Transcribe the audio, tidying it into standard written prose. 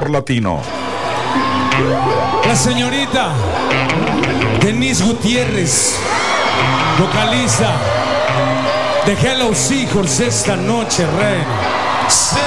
sabor latino. La señorita Denise Gutiérrez, vocalista de Hello Seahorse esta noche, rey.